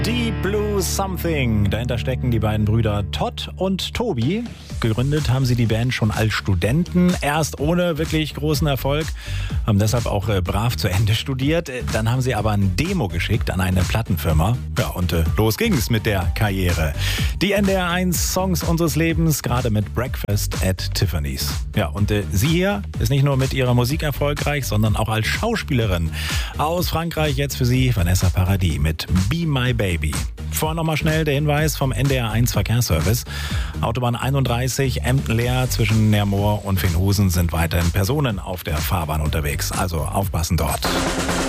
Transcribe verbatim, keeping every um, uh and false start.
Deep Blue Something. Dahinter stecken die beiden Brüder Todd und Tobi. Gegründet haben sie die Band schon als Studenten, erst ohne wirklich großen Erfolg, haben deshalb auch äh, brav zu Ende studiert. Dann haben sie aber ein Demo geschickt an eine Plattenfirma. Ja, und äh, los ging's mit der Karriere. Die N D R eins Songs unseres Lebens, gerade mit Breakfast at Tiffany's. Ja, und äh, sie hier ist nicht nur mit ihrer Musik erfolgreich, sondern auch als Schauspielerin. Aus Frankreich jetzt für Sie Vanessa Paradis mit Be My Baby. Vorher nochmal schnell der Hinweis vom N D R eins Verkehrsservice. Autobahn einunddreißig, Emden leer, zwischen Neermoor und Veenhusen sind weiterhin Personen auf der Fahrbahn unterwegs. Also aufpassen dort.